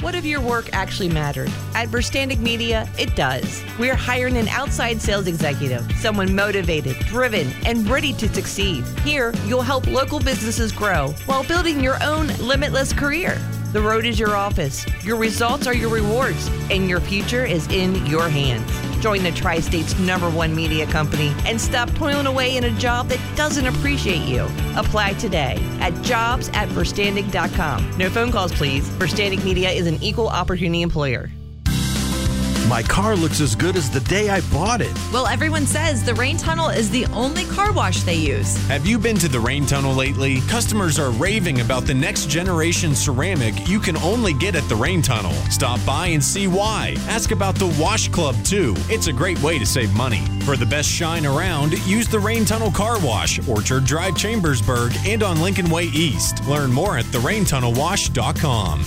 What if your work actually mattered? At Verstandig Media, it does. We're hiring an outside sales executive, someone motivated, driven, and ready to succeed. Here, you'll help local businesses grow while building your own limitless career. The road is your office, your results are your rewards, and your future is in your hands. Join the Tri-State's #1 media company and stop toiling away in a job that doesn't appreciate you. Apply today at jobs@verstandig.com. No phone calls, please. Verstandig Media is an equal opportunity employer. My car looks as good as the day I bought it. Well, everyone says the Rain Tunnel is the only car wash they use. Have you been to the Rain Tunnel lately? Customers are raving about the next generation ceramic you can only get at the Rain Tunnel. Stop by and see why. Ask about the Wash Club, too. It's a great way to save money. For the best shine around, use the Rain Tunnel Car Wash, Orchard Drive, Chambersburg, and on Lincoln Way East. Learn more at theraintunnelwash.com.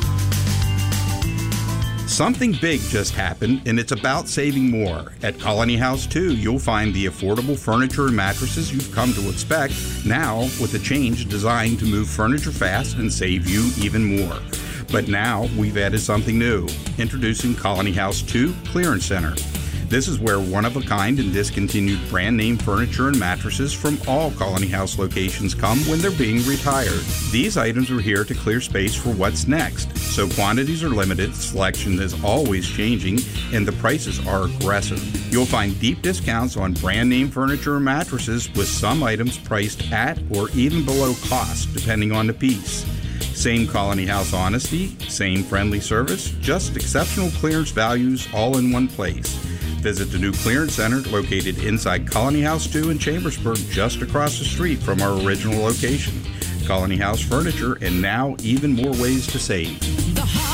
Something big just happened, and it's about saving more. At Colony House 2, you'll find the affordable furniture and mattresses you've come to expect, now with a change designed to move furniture fast and save you even more. But now we've added something new. Introducing Colony House 2 Clearance Center. This is where one-of-a-kind and discontinued brand-name furniture and mattresses from all Colony House locations come when they're being retired. These items are here to clear space for what's next, so quantities are limited, selection is always changing, and the prices are aggressive. You'll find deep discounts on brand-name furniture and mattresses, with some items priced at or even below cost, depending on the piece. Same Colony House honesty, same friendly service, just exceptional clearance values all in one place. Visit the new clearance center located inside Colony House 2 in Chambersburg, just across the street from our original location. Colony House Furniture, and now even more ways to save.